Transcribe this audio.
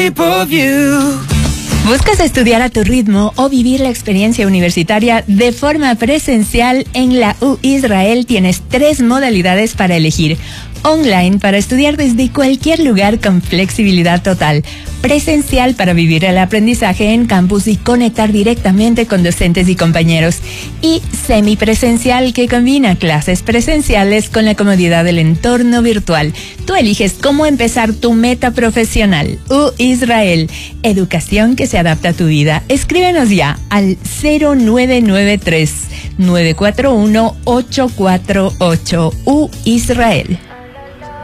¿Buscas estudiar a tu ritmo o vivir la experiencia universitaria de forma presencial? En la U Israel tienes 3 modalidades para elegir. Online para estudiar desde cualquier lugar con flexibilidad total. Presencial para vivir el aprendizaje en campus y conectar directamente con docentes y compañeros. Y semipresencial que combina clases presenciales con la comodidad del entorno virtual. Tú eliges cómo empezar tu meta profesional. U Israel, educación que se adapta a tu vida. Escríbenos ya al 0993 941 848 U Israel.